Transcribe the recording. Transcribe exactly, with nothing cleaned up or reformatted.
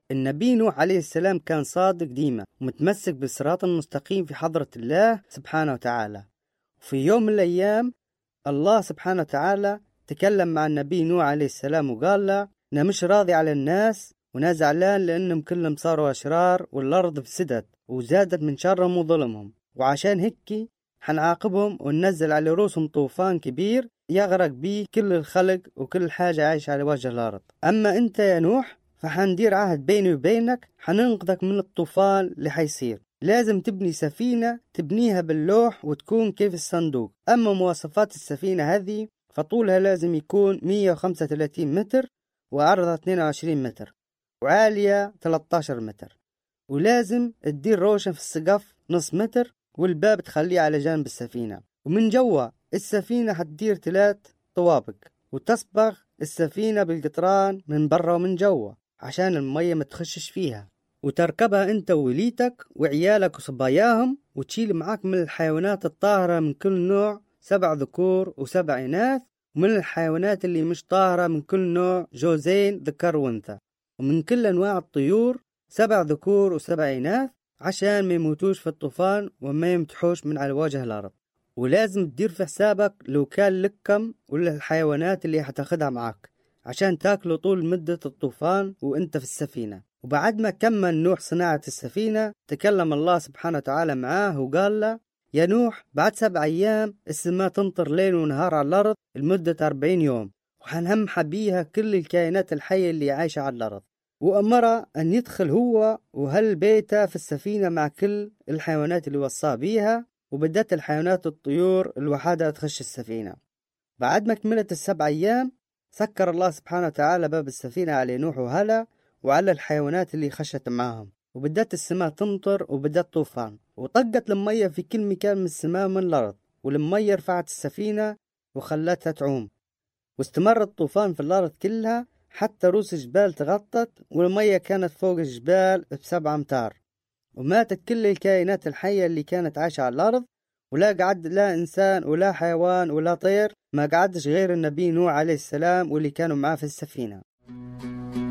النبي نوح عليه السلام كان صادق ديما ومتمسك بالصراط المستقيم في حضرة الله سبحانه وتعالى. وفي يوم من الأيام الله سبحانه وتعالى تكلم مع النبي نوح عليه السلام وقال له: أنا مش راضي على الناس وأنا زعلان لأنهم كلهم صاروا أشرار والأرض فسدت وزادت من شرهم وظلمهم، وعشان هيك حنعاقبهم وننزل على رؤوسهم طوفان كبير يغرق بيه كل الخلق وكل حاجة عايشة على وجه الأرض. أما أنت يا نوح فحندير عهد بيني وبينك، حننقذك من الطوفان اللي حيصير. لازم تبني سفينة تبنيها باللوح وتكون كيف الصندوق. أما مواصفات السفينة هذه فطولها لازم يكون مية وخمسة وثلاثين متر وعرضها اثنين وعشرين متر وعالية ثلاثة عشر متر، ولازم تدير روشن في السقف نص متر والباب تخليه على جانب السفينة. ومن جوا السفينة حتدير ثلاث طوابق وتصبغ السفينة بالقطران من برا ومن جوا عشان المية ما تخشش فيها، وتركبها انت ووليتك وعيالك وصباياهم، وتشيل معاك من الحيوانات الطاهرة من كل نوع سبع ذكور وسبع إناث، ومن الحيوانات اللي مش طاهرة من كل نوع جوزين ذكر وانثى، ومن كل أنواع الطيور سبع ذكور وسبع إناث عشان ما يموتوش في الطوفان وما يمتحوش من على وجه الأرض. ولازم تدير في حسابك لو كان لكم ولا الحيوانات اللي هتاخدها معك عشان تاكلوا طول مدة الطوفان وانت في السفينة. وبعد ما كمل نوح صناعة السفينة تكلم الله سبحانه وتعالى معاه وقال له: يا نوح بعد سبع أيام السماء تمطر ليل ونهار على الأرض لمدة أربعين يوم، وحنهمح بيها كل الكائنات الحية اللي عايشة على الأرض. وأمر أن يدخل هو وهل بيته في السفينة مع كل الحيوانات اللي وصاه بيها، وبدأت الحيوانات الطيور الوحادة تخش السفينة. بعد ما كملت السبع أيام سكر الله سبحانه وتعالى باب السفينة على نوح وهلا وعلى الحيوانات اللي خشت معهم، وبدأت السماء تمطر وبدأت طوفان، وطقت المية في كل مكان من السماء من الأرض، والمية رفعت السفينة وخلتها تعوم. واستمر الطوفان في الأرض كلها حتى رؤوس الجبال تغطت، والمية كانت فوق الجبال بسبع أمتار، وماتت كل الكائنات الحية اللي كانت عايشة على الأرض، ولا قعد لا إنسان ولا حيوان ولا طير، ما قعدش غير النبي نوح عليه السلام واللي كانوا معاه في السفينة.